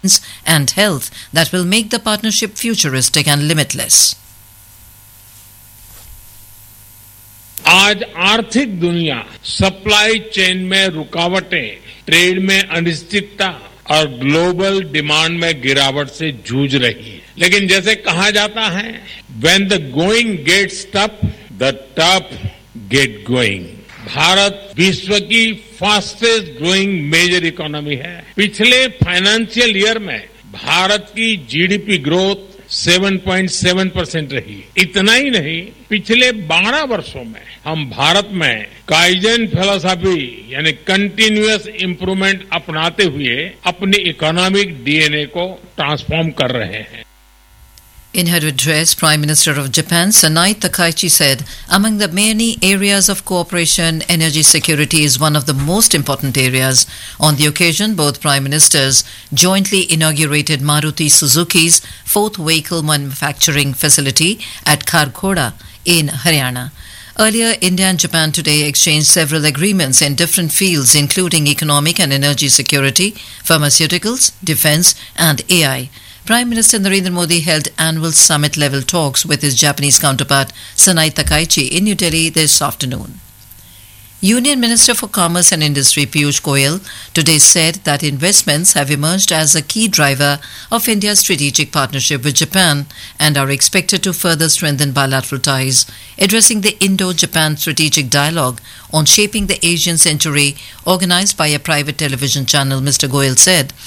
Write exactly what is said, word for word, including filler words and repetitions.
and health that will make the partnership futuristic and limitless. आज आर्थिक दुनिया supply chain में रुकावटें, ट्रेड में अनिश्चितता और ग्लोबल डिमांड में गिरावट से जूझ रही है। लेकिन जैसे कहा जाता है, when the going gets tough, the tough get going। Bharat विश्व की फास्टेस्ट ग्रोइंग मेजर इकोनॉमी है। पिछले फाइनेंशियल ईयर में भारत की जीडीपी ग्रोथ सात पॉइंट सात परसेंट रही। इतना ही नहीं, पिछले बारह वर्षों में हम भारत में काइजन फिलॉसफी यानी कंटिन्यूअस इंप्रूवमेंट अपनाते हुए अपनी इकोनॉमिक डीएनए को ट्रांसफॉर्म कर रहे हैं। In her address, Prime Minister of Japan, Sanai Takaichi, said, among the many areas of cooperation, energy security is one of the most important areas. On the occasion, both Prime Ministers jointly inaugurated Maruti Suzuki's fourth vehicle manufacturing facility at Kharkhoda in Haryana. Earlier, India and Japan today exchanged several agreements in different fields, including economic and energy security, pharmaceuticals, defense, and A I. Prime Minister Narendra Modi held annual summit-level talks with his Japanese counterpart Sanai Takaichi in New Delhi this afternoon. Union Minister for Commerce and Industry Piyush Goyal today said that investments have emerged as a key driver of India's strategic partnership with Japan and are expected to further strengthen bilateral ties. Addressing the Indo-Japan Strategic Dialogue on Shaping the Asian Century, organized by a private television channel, Mister Goyal said